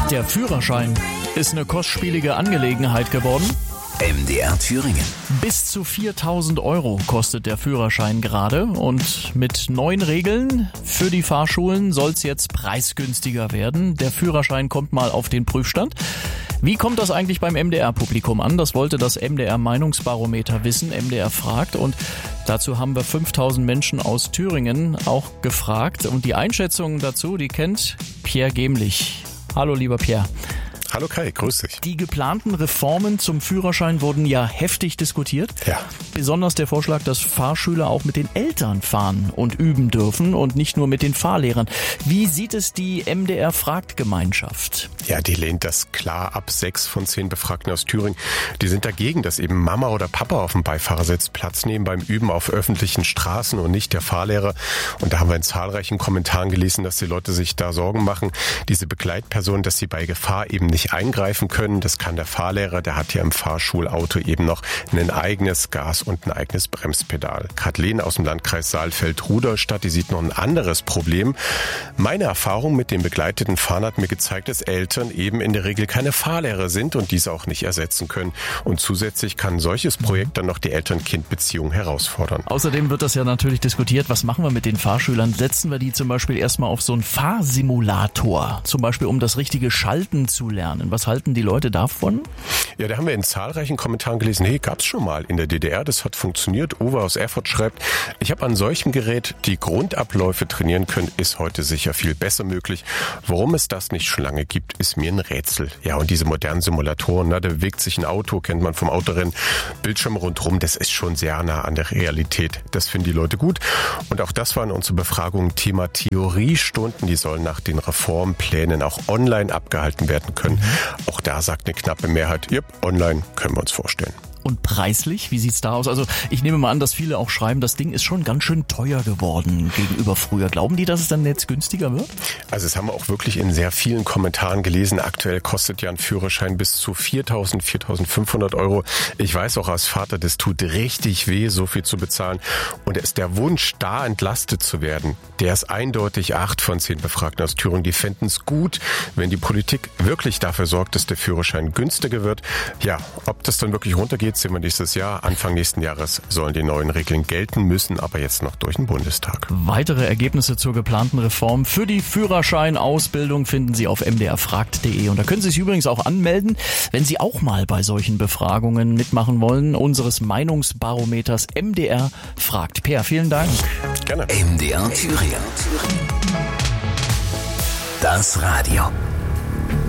Der Führerschein ist eine kostspielige Angelegenheit geworden. MDR Thüringen. Bis zu 4.000 € kostet der Führerschein gerade und mit neuen Regeln für die Fahrschulen soll es jetzt preisgünstiger werden. Der Führerschein kommt mal auf den Prüfstand. Wie kommt das eigentlich beim MDR-Publikum an? Das wollte das MDR-Meinungsbarometer wissen. MDR fragt und dazu haben wir 5.000 Menschen aus Thüringen auch gefragt. Und die Einschätzung dazu, die kennt Pierre Gemlich. Hallo lieber Pierre. Hallo Kai, grüß dich. Die geplanten Reformen zum Führerschein wurden ja heftig diskutiert. Ja. Besonders der Vorschlag, dass Fahrschüler auch mit den Eltern fahren und üben dürfen und nicht nur mit den Fahrlehrern. Wie sieht es die MDR-Fragt-Gemeinschaft? Ja, die lehnt das klar ab. 6 von 10 Befragten aus Thüringen, die sind dagegen, dass eben Mama oder Papa auf dem Beifahrersitz Platz nehmen beim Üben auf öffentlichen Straßen und nicht der Fahrlehrer. Und da haben wir in zahlreichen Kommentaren gelesen, dass die Leute sich da Sorgen machen, diese Begleitpersonen, dass sie bei Gefahr eben nicht eingreifen können. Das kann der Fahrlehrer, der hat ja im Fahrschulauto eben noch ein eigenes Gas- und ein eigenes Bremspedal. Kathleen aus dem Landkreis Saalfeld-Rudolstadt, die sieht noch ein anderes Problem. Meine Erfahrung mit dem begleiteten Fahren hat mir gezeigt, dass Eltern eben in der Regel keine Fahrlehrer sind und diese auch nicht ersetzen können. Und zusätzlich kann ein solches Projekt dann noch die Eltern-Kind-Beziehung herausfordern. Außerdem wird das ja natürlich diskutiert, was machen wir mit den Fahrschülern? Setzen wir die zum Beispiel erstmal auf so einen Fahrsimulator, zum Beispiel um das richtige Schalten zu lernen. Was halten die Leute davon? Ja, da haben wir in zahlreichen Kommentaren gelesen, hey, gab's schon mal in der DDR, das hat funktioniert. Uwe aus Erfurt schreibt, ich habe an solchem Gerät die Grundabläufe trainieren können, ist heute sicher viel besser möglich. Warum es das nicht schon lange gibt, ist mir ein Rätsel. Ja, und diese modernen Simulatoren, da bewegt sich ein Auto, kennt man vom Autorennen, Bildschirm rundherum, das ist schon sehr nah an der Realität. Das finden die Leute gut. Und auch das war in unserer Befragung Thema Theoriestunden, die sollen nach den Reformplänen auch online abgehalten werden können. Auch da sagt eine knappe Mehrheit, yep, online können wir uns vorstellen. Und preislich, wie sieht's da aus? Also ich nehme mal an, dass viele auch schreiben, das Ding ist schon ganz schön teuer geworden gegenüber früher. Glauben die, dass es dann jetzt günstiger wird? Also es haben wir auch wirklich in sehr vielen Kommentaren gelesen. Aktuell kostet ja ein Führerschein bis zu 4.000, 4.500 €. Ich weiß auch als Vater, das tut richtig weh, so viel zu bezahlen. Und ist der Wunsch, da entlastet zu werden, der ist eindeutig. 8 von 10 Befragten aus Thüringen, die fänden es gut, wenn die Politik wirklich dafür sorgt, dass der Führerschein günstiger wird. Ja, ob das dann wirklich runtergeht, sehen wir nächstes Jahr. Anfang nächsten Jahres sollen die neuen Regeln gelten, müssen aber jetzt noch durch den Bundestag. Weitere Ergebnisse zur geplanten Reform für die Führerscheinausbildung finden Sie auf mdrfragt.de. Und da können Sie sich übrigens auch anmelden, wenn Sie auch mal bei solchen Befragungen mitmachen wollen, unseres Meinungsbarometers MDR fragt. Per, vielen Dank. Gerne. MDR Thüringen. Das Radio.